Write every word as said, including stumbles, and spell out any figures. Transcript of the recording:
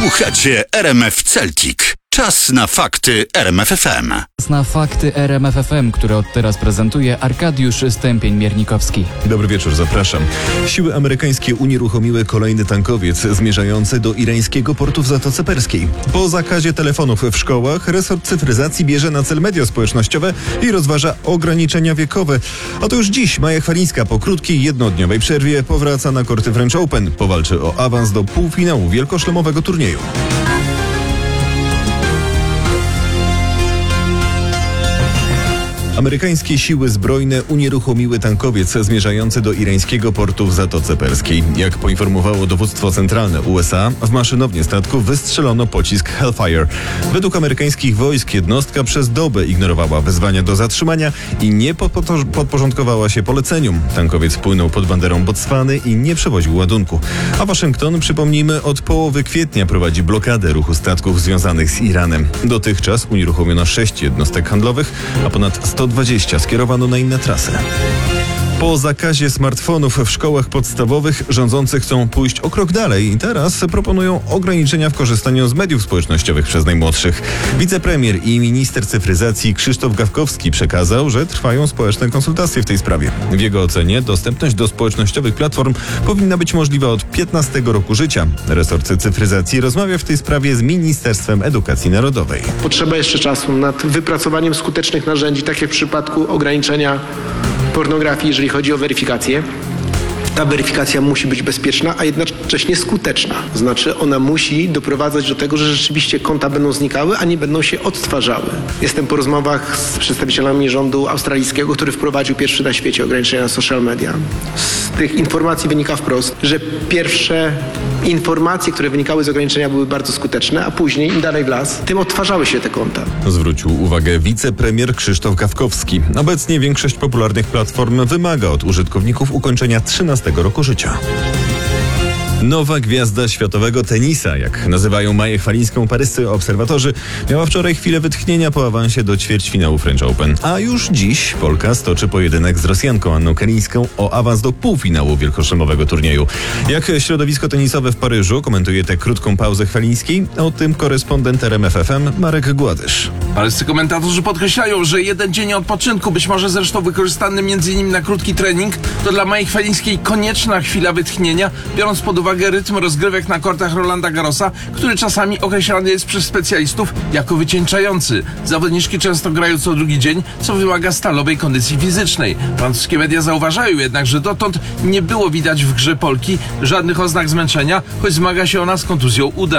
Słuchacie R M F Celtic. Czas na fakty R M F F M. Czas na fakty R M F F M, które od teraz prezentuje Arkadiusz Stępień-Miernikowski. Dobry wieczór, zapraszam. Siły amerykańskie unieruchomiły kolejny tankowiec zmierzający do irańskiego portu w Zatoce Perskiej. Po zakazie telefonów w szkołach resort cyfryzacji bierze na cel media społecznościowe i rozważa ograniczenia wiekowe. A to już dziś Maja Chwalińska po krótkiej, jednodniowej przerwie powraca na korty French Open. Powalczy o awans do półfinału wielkoszlemowego turnieju. Amerykańskie siły zbrojne unieruchomiły tankowiec zmierzający do irańskiego portu w Zatoce Perskiej. Jak poinformowało dowództwo centralne U S A, w maszynownię statku wystrzelono pocisk Hellfire. Według amerykańskich wojsk jednostka przez dobę ignorowała wezwania do zatrzymania i nie podporządkowała się poleceniom. Tankowiec płynął pod banderą Botswany i nie przewoził ładunku. A Waszyngton, przypomnijmy, od połowy kwietnia prowadzi blokadę ruchu statków związanych z Iranem. Dotychczas unieruchomiono sześć jednostek handlowych, a ponad sto dwadzieścia skierowano na inne trasy. Po zakazie smartfonów w szkołach podstawowych rządzący chcą pójść o krok dalej i teraz proponują ograniczenia w korzystaniu z mediów społecznościowych przez najmłodszych. Wicepremier i minister cyfryzacji Krzysztof Gawkowski przekazał, że trwają społeczne konsultacje w tej sprawie. W jego ocenie dostępność do społecznościowych platform powinna być możliwa od piętnastego roku życia. Resort cyfryzacji rozmawia w tej sprawie z Ministerstwem Edukacji Narodowej. Potrzeba jeszcze czasu nad wypracowaniem skutecznych narzędzi, tak jak w przypadku ograniczenia pornografii, jeżeli chodzi o weryfikację. Ta weryfikacja musi być bezpieczna, a jednocześnie skuteczna. Znaczy ona musi doprowadzać do tego, że rzeczywiście konta będą znikały, a nie będą się odtwarzały. Jestem po rozmowach z przedstawicielami rządu australijskiego, który wprowadził pierwszy na świecie ograniczenia na social media. Z tych informacji wynika wprost, że pierwsze informacje, które wynikały z ograniczenia, były bardzo skuteczne, a później im dalej w las, tym odtwarzały się te konta. Zwrócił uwagę wicepremier Krzysztof Gawkowski. Obecnie większość popularnych platform wymaga od użytkowników ukończenia trzynastego roku życia. Nowa gwiazda światowego tenisa, jak nazywają Maję Chwalińską paryscy obserwatorzy, miała wczoraj chwilę wytchnienia po awansie do ćwierćfinału French Open. A już dziś Polka stoczy pojedynek z Rosjanką Anną Kerińską o awans do półfinału wielkoszlemowego turnieju. Jak środowisko tenisowe w Paryżu komentuje tę krótką pauzę Chwalińskiej? O tym korespondent R M F F M Marek Gładysz. Paryscy komentatorzy podkreślają, że jeden dzień odpoczynku, być może zresztą wykorzystany między innymi na krótki trening, to dla Maji Chwalińskiej konieczna chwila wytchnienia, biorąc pod uwagę rytm rozgrywek na kortach Rolanda Garrosa, który czasami określany jest przez specjalistów jako wycieńczający. Zawodniczki często grają co drugi dzień, co wymaga stalowej kondycji fizycznej. Francuskie media zauważają jednak, że dotąd nie było widać w grze Polki żadnych oznak zmęczenia, choć zmaga się ona z kontuzją uda.